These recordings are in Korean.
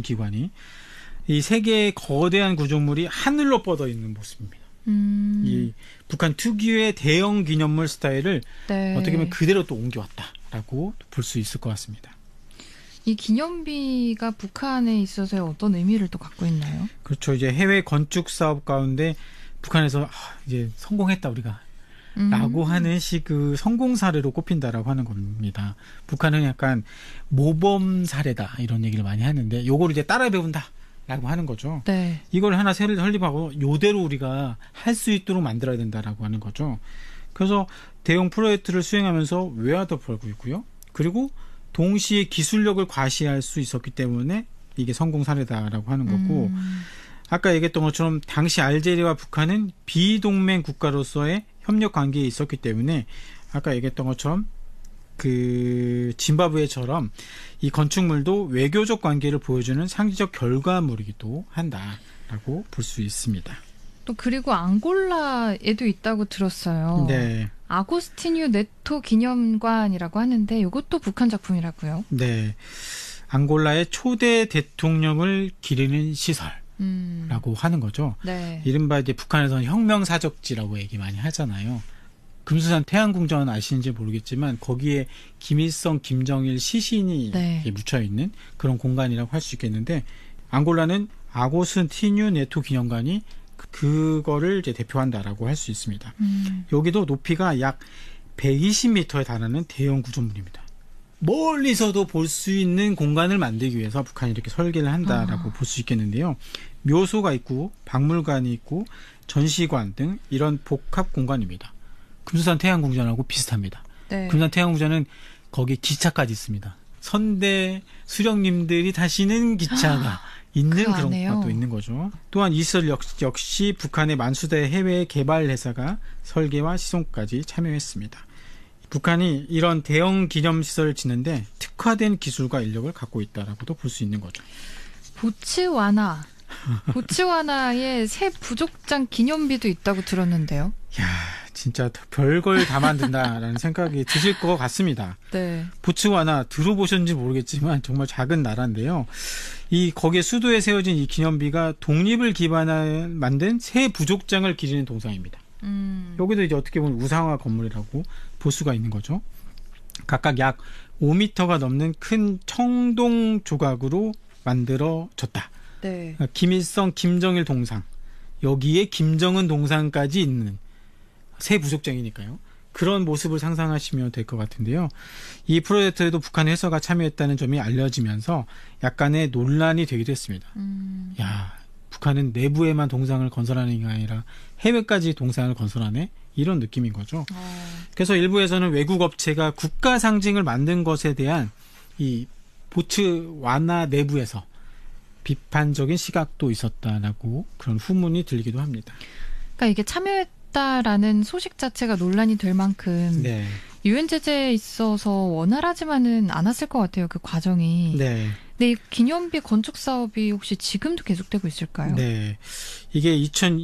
기관이 이 세 개의 거대한 구조물이 하늘로 뻗어 있는 모습입니다. 이 북한 특유의 대형 기념물 스타일을 네. 어떻게 보면 그대로 또 옮겨왔다라고 볼 수 있을 것 같습니다. 이 기념비가 북한에 있어서 어떤 의미를 또 갖고 있나요? 그렇죠. 이제 해외 건축 사업 가운데 북한에서 이제 성공했다 우리가 라고 하는 그 성공 사례로 꼽힌다라고 하는 겁니다. 북한은 약간 모범 사례다 이런 얘기를 많이 하는데 요거를 이제 따라 배운다 라고 하는 거죠. 네. 이걸 하나 새를 설립하고 요대로 우리가 할 수 있도록 만들어야 된다라고 하는 거죠. 그래서 대형 프로젝트를 수행하면서 외화도 벌고 있고요. 그리고 동시에 기술력을 과시할 수 있었기 때문에 이게 성공 사례다라고 하는 거고 아까 얘기했던 것처럼 당시 알제리와 북한은 비동맹 국가로서의 협력 관계에 있었기 때문에 아까 얘기했던 것처럼 그 짐바브웨처럼 이 건축물도 외교적 관계를 보여주는 상징적 결과물이기도 한다라고 볼 수 있습니다. 또 그리고 앙골라에도 있다고 들었어요. 네. 아고스티뉴 네토 기념관이라고 하는데 이것도 북한 작품이라고요? 네. 앙골라의 초대 대통령을 기리는 시설라고 하는 거죠. 네. 이른바 이제 북한에서는 혁명사적지라고 얘기 많이 하잖아요. 금수산 태양궁전 아시는지 모르겠지만 거기에 김일성, 김정일 시신이 네. 묻혀있는 그런 공간이라고 할 수 있겠는데 앙골라는 아고스티뉴 네토 기념관이 그거를 이제 대표한다라고 할 수 있습니다. 여기도 높이가 약 120m에 달하는 대형 구조물입니다. 멀리서도 볼 수 있는 공간을 만들기 위해서 북한이 이렇게 설계를 한다라고 볼 수 있겠는데요. 묘소가 있고 박물관이 있고 전시관 등 이런 복합 공간입니다. 금수산 태양궁전하고 비슷합니다. 네. 금수산 태양궁전은 거기 기차까지 있습니다. 선대 수령님들이 타시는 기차가 있는 그런 것도 있는 거죠. 또한 이 시설 역시 북한의 만수대 해외 개발 회사가 설계와 시공까지 참여했습니다. 북한이 이런 대형 기념시설을 짓는데 특화된 기술과 인력을 갖고 있다라고도 볼 수 있는 거죠. 보츠와나의 새 부족장 기념비도 있다고 들었는데요. 이야, 진짜 별걸 다 만든다라는 생각이 드실 것 같습니다. 네. 보츠와나 들어보셨는지 모르겠지만 정말 작은 나라인데요. 거기에 수도에 세워진 이 기념비가 독립을 기반한 만든 새 부족장을 기리는 동상입니다. 여기도 이제 어떻게 보면 우상화 건물이라고 볼 수가 있는 거죠. 각각 약 5m가 넘는 큰 청동 조각으로 만들어졌다. 네. 김일성, 김정일 동상, 여기에 김정은 동상까지 있는 새 부족장이니까요. 그런 모습을 상상하시면 될 것 같은데요. 이 프로젝트에도 북한 회사가 참여했다는 점이 알려지면서 약간의 논란이 되기도 했습니다. 야, 북한은 내부에만 동상을 건설하는 게 아니라 해외까지 동상을 건설하네? 이런 느낌인 거죠. 그래서 일부에서는 외국 업체가 국가 상징을 만든 것에 대한 이 보츠와나 내부에서 비판적인 시각도 있었다라고 그런 후문이 들리기도 합니다. 그러니까 이게 참여했다라는 소식 자체가 논란이 될 만큼 네. 유엔 제재에 있어서 원활하지만은 않았을 것 같아요. 그 과정이. 네. 근데 이 기념비 건축 사업이 혹시 지금도 계속되고 있을까요? 네. 이게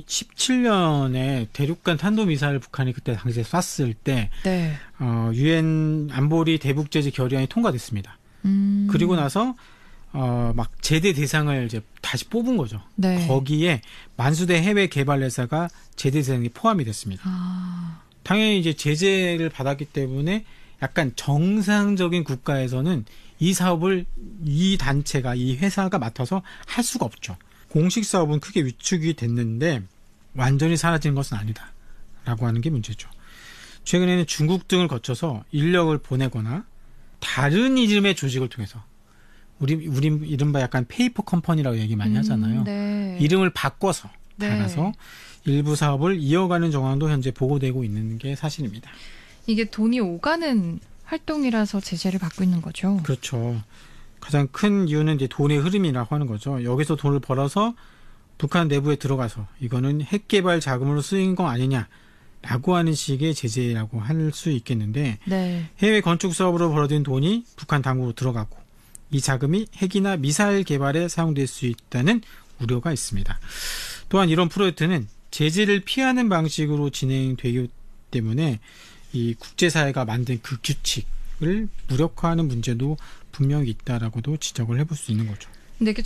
2017년에 대륙간 탄도미사일 북한이 그때 당시에 쐈을 때 네. 유엔 안보리 대북 제재 결의안이 통과됐습니다. 그리고 나서 막 제대 대상을 이제 다시 뽑은 거죠. 네. 거기에 만수대 해외 개발 회사가 제대 대상에 포함이 됐습니다. 당연히 이제 제재를 받았기 때문에 약간 정상적인 국가에서는 이 사업을 이 단체가 이 회사가 맡아서 할 수가 없죠. 공식 사업은 크게 위축이 됐는데 완전히 사라진 것은 아니다라고 하는 게 문제죠. 최근에는 중국 등을 거쳐서 인력을 보내거나 다른 이름의 조직을 통해서 우리 이른바 약간 페이퍼 컴퍼니라고 얘기 많이 하잖아요. 네. 이름을 바꿔서 네. 달아서 일부 사업을 이어가는 정황도 현재 보고되고 있는 게 사실입니다. 이게 돈이 오가는 활동이라서 제재를 받고 있는 거죠. 그렇죠. 가장 큰 이유는 이제 돈의 흐름이라고 하는 거죠. 여기서 돈을 벌어서 북한 내부에 들어가서 이거는 핵 개발 자금으로 쓰인 거 아니냐라고 하는 식의 제재라고 할 수 있겠는데 네. 해외 건축 사업으로 벌어진 돈이 북한 당국으로 들어가고 이 자금이 핵이나 미사일 개발에 사용될 수 있다는 우려가 있습니다. 또한 이런 프로젝트는 제재를 피하는 방식으로 진행되기 때문에 이 국제사회가 만든 그 규칙을 무력화하는 문제도 분명히 있다라고도 지적을 해볼 수 있는 거죠. 근데 이게